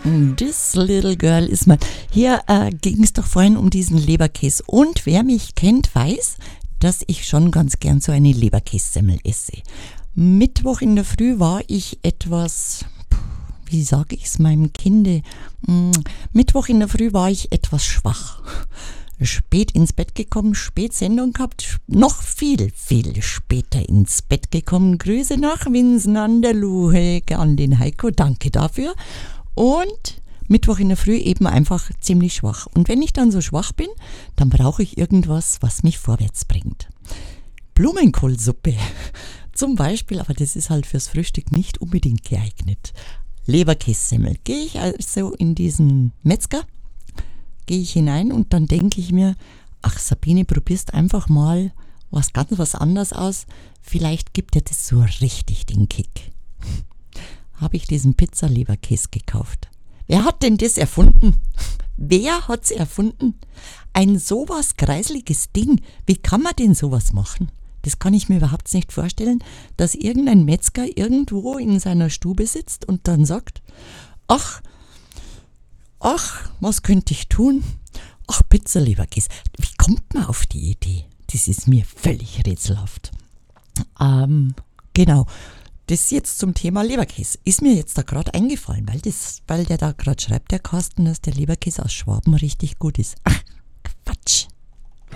This little girl is mine. Hier ging es doch vorhin um diesen Leberkäse. Und wer mich kennt, weiß, dass ich schon ganz gern so eine Leberkässemmel esse. Mittwoch in der Früh war ich etwas, wie sage ich es meinem Kinde? Mittwoch in der Früh war ich etwas schwach. Spät ins Bett gekommen, spät Sendung gehabt, noch viel später ins Bett gekommen. Grüße nach Winsen an der Luhe, an den Heiko, danke dafür. Und Mittwoch in der Früh eben einfach ziemlich schwach. Und wenn ich dann so schwach bin, dann brauche ich irgendwas, was mich vorwärts bringt. Blumenkohlsuppe zum Beispiel, aber das ist halt fürs Frühstück nicht unbedingt geeignet. Leberkässemmel. Gehe ich also in diesen Metzger, gehe ich hinein und dann denke ich mir, ach Sabine, probierst einfach mal was anderes aus. Vielleicht gibt dir das so richtig den Kick. Habe ich diesen Pizza-Leberkäse gekauft. Wer hat denn das erfunden? Wer hat's erfunden? Ein sowas kreisliges Ding. Wie kann man denn sowas machen? Das kann ich mir überhaupt nicht vorstellen, dass irgendein Metzger irgendwo in seiner Stube sitzt und dann sagt, ach, was könnte ich tun? Ach, Pizza-Leberkäse. Wie kommt man auf die Idee? Das ist mir völlig rätselhaft. Genau. Das jetzt zum Thema Leberkäse. Ist mir jetzt da gerade eingefallen, weil der da gerade schreibt, der Carsten, dass der Leberkäse aus Schwaben richtig gut ist. Ach, Quatsch.